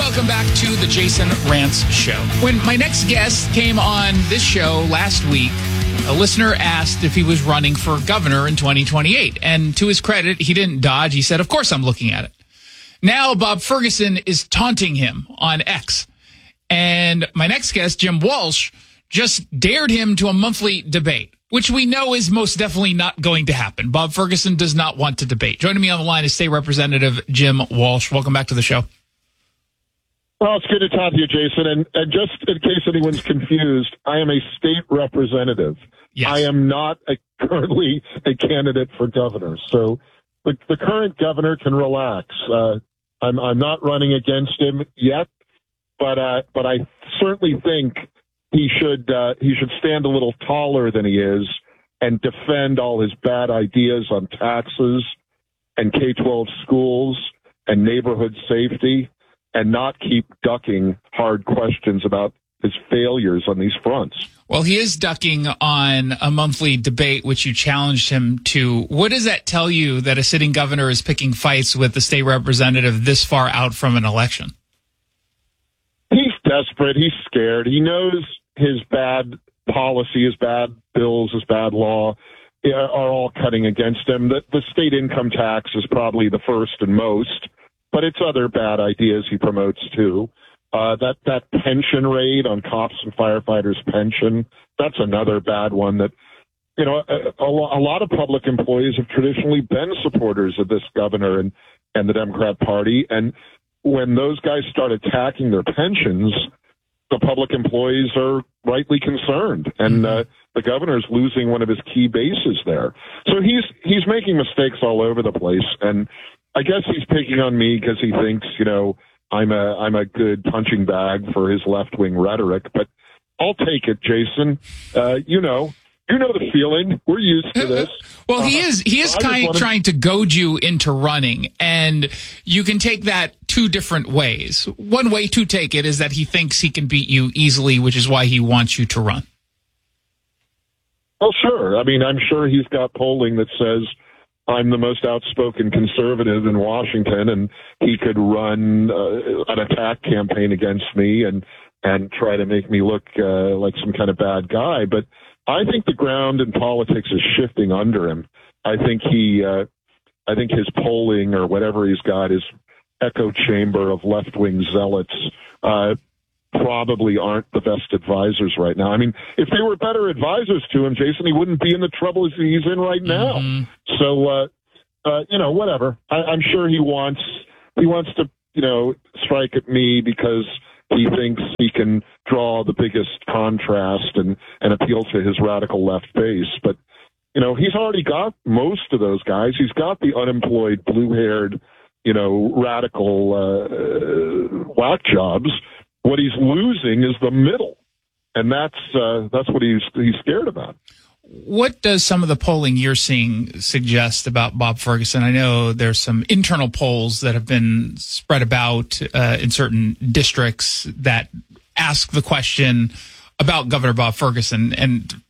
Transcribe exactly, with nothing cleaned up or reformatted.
Welcome back to the Jason Rants Show. When my next guest came on this show last week, a listener asked if he was running for governor in twenty twenty-eight. And to his credit, he didn't dodge. He said, of course I'm looking at it. Now Bob Ferguson is taunting him on X. And my next guest, Jim Walsh, just dared him to a monthly debate, which we know is most definitely not going to happen. Bob Ferguson does not want to debate. Joining me on the line is State Representative Jim Walsh. Welcome back to the show. Well, it's good to talk to you, Jason. And, and just in case anyone's confused, I am a state representative. Yes. I am not a, currently a candidate for governor. So the, the current governor can relax. Uh, I'm, I'm not running against him yet, but uh, but I certainly think he should uh, he should stand a little taller than he is and defend all his bad ideas on taxes and K twelve schools and neighborhood safety, and not keep ducking hard questions about his failures on these fronts. Well, he is ducking on a monthly debate, which you challenged him to. What does that tell you that a sitting governor is picking fights with the state representative this far out from an election? He's desperate. He's scared. He knows his bad policy, his bad bills, his bad law are all cutting against him. The, the state income tax is probably the first and most, but it's other bad ideas he promotes too. Uh, that, that pension rate on cops and firefighters' pension, that's another bad one that, you know, a, a, a lot of public employees have traditionally been supporters of this governor and, and the Democrat Party. And when those guys start attacking their pensions, the public employees are rightly concerned. And, uh, the governor's losing one of his key bases there. So he's, he's making mistakes all over the place. And I guess he's picking on me because he thinks, you know, I'm a I'm a good punching bag for his left wing rhetoric. But I'll take it, Jason. Uh, you know, you know the feeling. We're used to this. Well, he uh, is he is kind of trying to goad you into running, and you can take that two different ways. One way to take it is that he thinks he can beat you easily, which is why he wants you to run. Well, sure. I mean, I'm sure he's got polling that says I'm the most outspoken conservative in Washington, and he could run uh, an attack campaign against me and and try to make me look uh, like some kind of bad guy. But I think the ground in politics is shifting under him. I think he, uh, I think his polling or whatever he's got, his echo chamber of left-wing zealots, uh, probably aren't the best advisors right now. I mean, if they were better advisors to him, Jason, he wouldn't be in the trouble he's in right now. Mm-hmm. So, uh, uh, you know, whatever. I, I'm sure he wants he wants to, you know, strike at me because he thinks he can draw the biggest contrast and, and appeal to his radical left base. But, you know, he's already got most of those guys. He's got the unemployed, blue-haired, you know, radical uh, whack jobs. What he's losing is the middle, and that's uh, that's what he's he's scared about. What does some of the polling you're seeing suggest about Bob Ferguson? I know there's some internal polls that have been spread about uh, in certain districts that ask the question about Governor Bob Ferguson, and